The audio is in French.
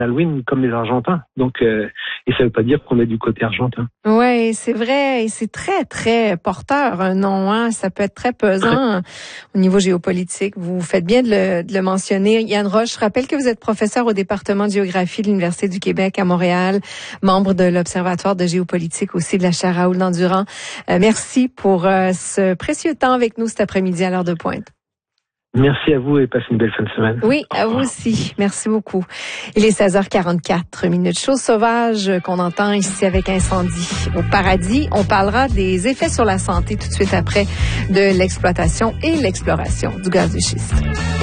Halloween comme les Argentins. Donc, et ça veut pas dire qu'on est du côté argentin. Ouais, c'est vrai, et c'est très très porteur un nom, hein. Ça peut être très pesant au niveau géopolitique. Vous faites bien de le mentionner. Yann Roche, je rappelle que vous êtes professeur au département de géographie de l'Université du Québec à Montréal, membre de l'Observatoire de géopolitique aussi de la chaire Raoul Dandurand. Merci pour ce précieux temps avec nous cet après-midi à l'heure de pointe. Merci à vous et passez une belle fin de semaine. Oui, à vous aussi. Merci beaucoup. Il est 16h44. Chose sauvage qu'on entend ici avec Incendie au paradis. On parlera des effets sur la santé tout de suite après de l'exploitation et l'exploration du gaz de schiste.